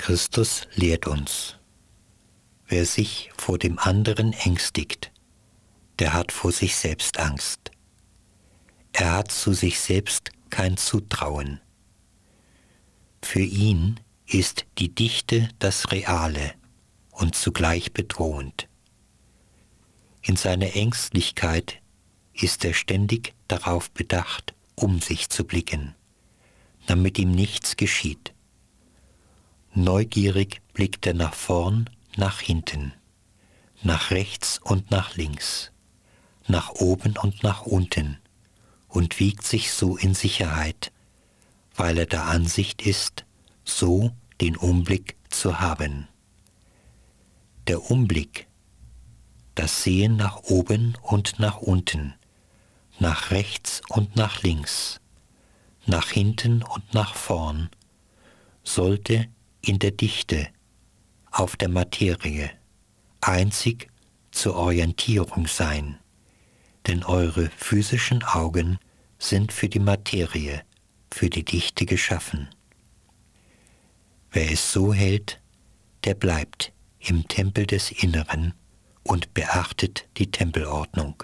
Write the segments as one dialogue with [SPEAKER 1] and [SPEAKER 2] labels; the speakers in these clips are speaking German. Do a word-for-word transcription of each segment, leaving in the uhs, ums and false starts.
[SPEAKER 1] Christus lehrt uns: Wer sich vor dem anderen ängstigt, der hat vor sich selbst Angst. Er hat zu sich selbst kein Zutrauen. Für ihn ist die Dichte das Reale und zugleich bedrohend. In seiner Ängstlichkeit ist er ständig darauf bedacht, um sich zu blicken, damit ihm nichts geschieht. Neugierig blickt er nach vorn, nach hinten, nach rechts und nach links, nach oben und nach unten und wiegt sich so in Sicherheit, weil er der Ansicht ist, so den Umblick zu haben. Der Umblick, das Sehen nach oben und nach unten, nach rechts und nach links, nach hinten und nach vorn, sollte in der Dichte, auf der Materie, einzig zur Orientierung sein, denn eure physischen Augen sind für die Materie, für die Dichte geschaffen. Wer es so hält, der bleibt im Tempel des Inneren und beachtet die Tempelordnung.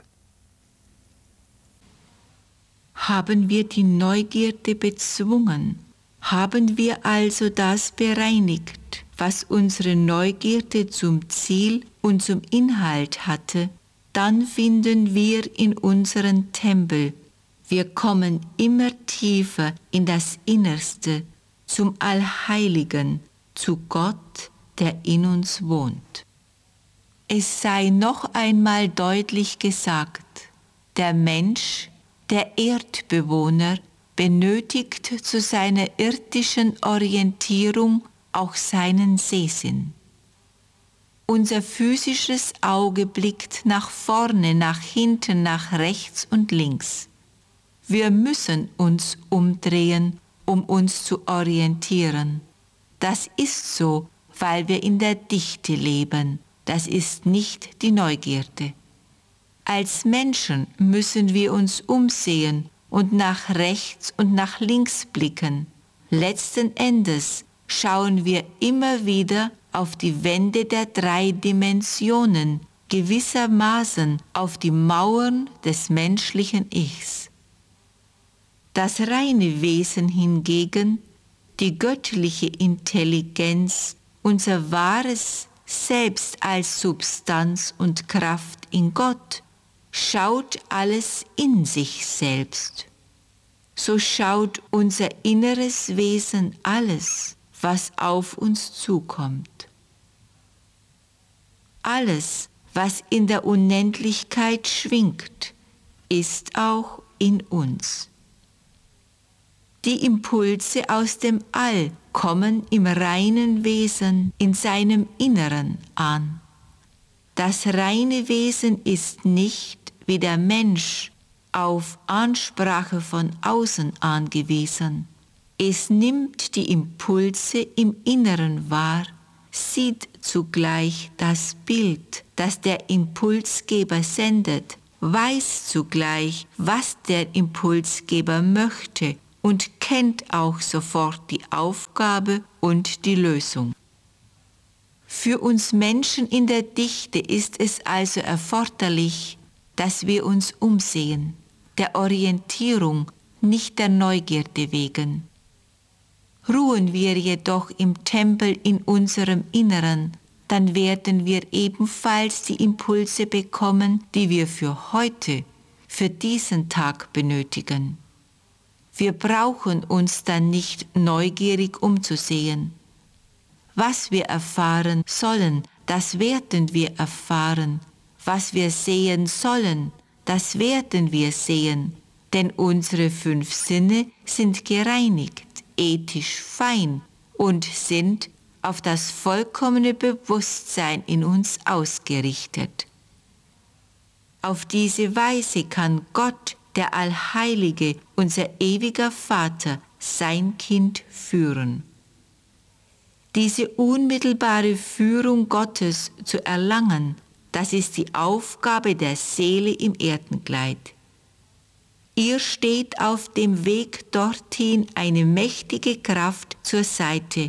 [SPEAKER 2] Haben wir die Neugierde bezwungen? Haben wir also das bereinigt, was unsere Neugierde zum Ziel und zum Inhalt hatte? Dann finden wir in unseren Tempel. Wir kommen immer tiefer in das Innerste, zum Allheiligen, zu Gott, der in uns wohnt. Es sei noch einmal deutlich gesagt: Der Mensch, der Erdbewohner, benötigt zu seiner irdischen Orientierung auch seinen Sehsinn. Unser physisches Auge blickt nach vorne, nach hinten, nach rechts und links. Wir müssen uns umdrehen, um uns zu orientieren. Das ist so, weil wir in der Dichte leben. Das ist nicht die Neugierde. Als Menschen müssen wir uns umsehen und nach rechts und nach links blicken. Letzten Endes schauen wir immer wieder auf die Wände der drei Dimensionen, gewissermaßen auf die Mauern des menschlichen Ichs. Das reine Wesen hingegen, die göttliche Intelligenz, unser wahres Selbst als Substanz und Kraft in Gott, schaut alles in sich selbst. So schaut unser inneres Wesen alles, was auf uns zukommt. Alles, was in der Unendlichkeit schwingt, ist auch in uns. Die Impulse aus dem All kommen im reinen Wesen, in seinem Inneren an. Das reine Wesen ist nicht, wie der Mensch, auf Ansprache von außen angewiesen. Es nimmt die Impulse im Inneren wahr, sieht zugleich das Bild, das der Impulsgeber sendet, weiß zugleich, was der Impulsgeber möchte und kennt auch sofort die Aufgabe und die Lösung. Für uns Menschen in der Dichte ist es also erforderlich, dass wir uns umsehen, der Orientierung, nicht der Neugierde wegen. Ruhen wir jedoch im Tempel in unserem Inneren, dann werden wir ebenfalls die Impulse bekommen, die wir für heute, für diesen Tag benötigen. Wir brauchen uns dann nicht neugierig umzusehen. Was wir erfahren sollen, das werden wir erfahren. Was wir sehen sollen, das werden wir sehen. Denn unsere fünf Sinne sind gereinigt, ethisch fein und sind auf das vollkommene Bewusstsein in uns ausgerichtet. Auf diese Weise kann Gott, der Allheilige, unser ewiger Vater, sein Kind führen. Diese unmittelbare Führung Gottes zu erlangen, das ist die Aufgabe der Seele im Erdenkleid. Ihr steht auf dem Weg dorthin eine mächtige Kraft zur Seite,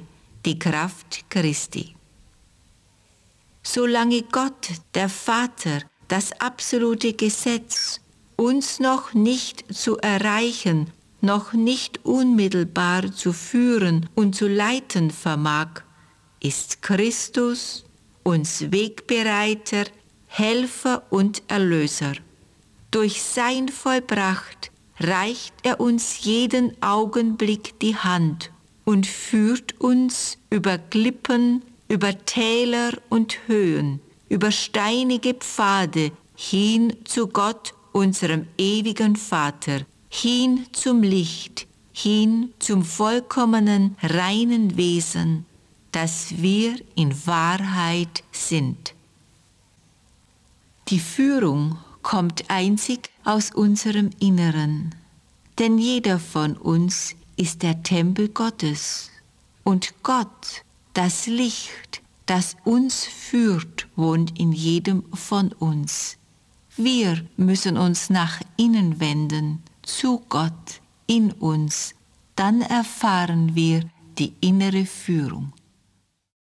[SPEAKER 2] die Kraft Christi. Solange Gott, der Vater, das absolute Gesetz, uns noch nicht zu erreichen, noch nicht unmittelbar zu führen und zu leiten vermag, ist Christus uns Wegbereiter, Helfer und Erlöser. Durch sein Vollbracht reicht er uns jeden Augenblick die Hand und führt uns über Klippen, über Täler und Höhen, über steinige Pfade hin zu Gott, unserem ewigen Vater, hin zum Licht, hin zum vollkommenen, reinen Wesen, das wir in Wahrheit sind. Die Führung kommt einzig aus unserem Inneren, denn jeder von uns ist der Tempel Gottes und Gott, das Licht, das uns führt, wohnt in jedem von uns. Wir müssen uns nach innen wenden, zu Gott, in uns, dann erfahren wir die innere Führung.